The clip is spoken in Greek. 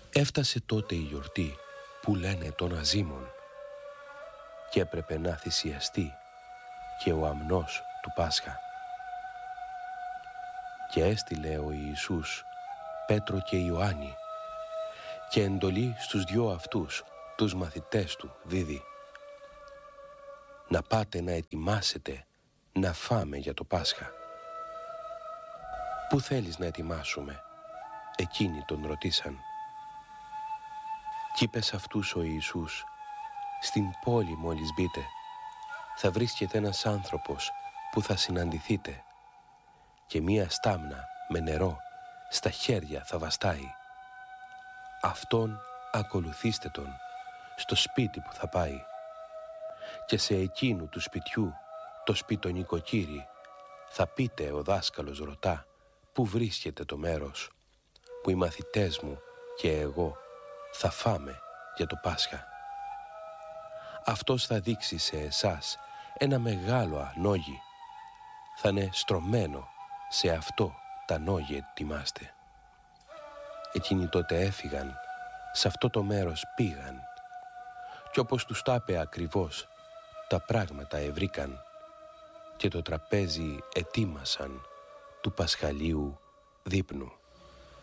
Έφτασε τότε η γιορτή που λένε των Αζίμων και έπρεπε να θυσιαστεί και ο αμνός του Πάσχα. Και έστειλε ο Ιησούς Πέτρο και Ιωάννη και εντολή στους δυο αυτούς τους μαθητές του δίδει: να πάτε να ετοιμάσετε να φάμε για το Πάσχα. «Πού θέλεις να ετοιμάσουμε?» εκείνοι τον ρωτήσαν. Κι είπε σ' αυτούς ο Ιησούς: στην πόλη μόλις μπείτε, θα βρίσκεται ένας άνθρωπος που θα συναντηθείτε και μία στάμνα με νερό στα χέρια θα βαστάει. Αυτόν ακολουθήστε τον στο σπίτι που θα πάει και σε εκείνου του σπιτιού το σπιτονικοκύρι θα πείτε ο δάσκαλος ρωτά που βρίσκεται το μέρος που οι μαθητές μου και εγώ θα φάμε για το Πάσχα. Αυτός θα δείξει σε εσάς ένα μεγάλο ανόγι. Θα είναι στρωμένο σε αυτό τα νόγι ετοιμάστε. Εκείνοι τότε έφυγαν, σε αυτό το μέρος πήγαν κι όπως τους τα είπε ακριβώς τα πράγματα ευρήκαν και το τραπέζι ετοίμασαν του Πασχαλίου δείπνου.